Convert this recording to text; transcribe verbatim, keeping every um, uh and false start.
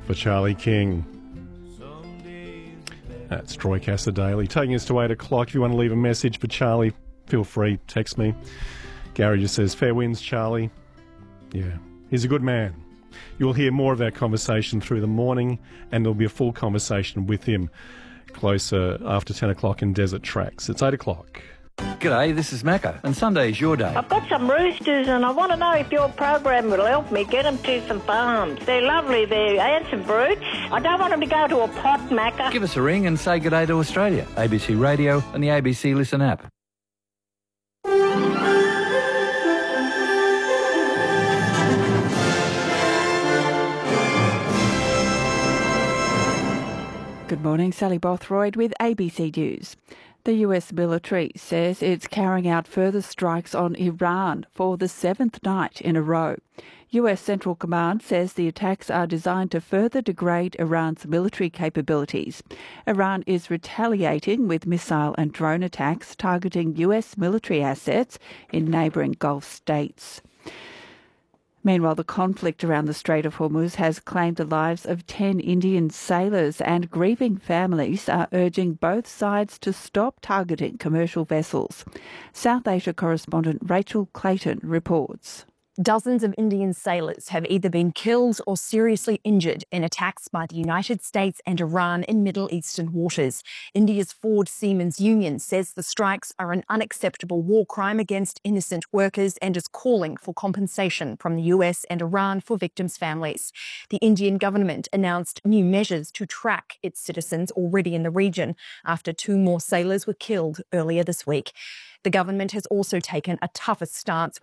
for Charlie King. That's Joycaster Daily. Taking us to eight o'clock. If you want to leave a message for Charlie, feel free, text me. Gary just says, fair winds, Charlie. Yeah, he's a good man. You'll hear more of our conversation through the morning, and there'll be a full conversation with him closer after ten o'clock in Desert Tracks. It's eight o'clock. G'day, this is Macca, and Sunday's your day. I've got some roosters and I want to know if your program will help me get them to some farms. They're lovely, they're handsome brutes. I don't want them to go to a pot, Macca. Give us a ring and say g'day to Australia. A B C Radio and the A B C Listen app. Good morning, Sally Bothroyd with A B C News. The U S military says it's carrying out further strikes on Iran for the seventh night in a row. U S Central Command says the attacks are designed to further degrade Iran's military capabilities. Iran is retaliating with missile and drone attacks targeting U S military assets in neighbouring Gulf states. Meanwhile, the conflict around the Strait of Hormuz has claimed the lives of ten Indian sailors, and grieving families are urging both sides to stop targeting commercial vessels. South Asia correspondent Rachel Clayton reports. Dozens of Indian sailors have either been killed or seriously injured in attacks by the United States and Iran in Middle Eastern waters. India's Ford Seamen's Union says the strikes are an unacceptable war crime against innocent workers and is calling for compensation from the U S and Iran for victims' families. The Indian government announced new measures to track its citizens already in the region after two more sailors were killed earlier this week. The government has also taken a tougher stance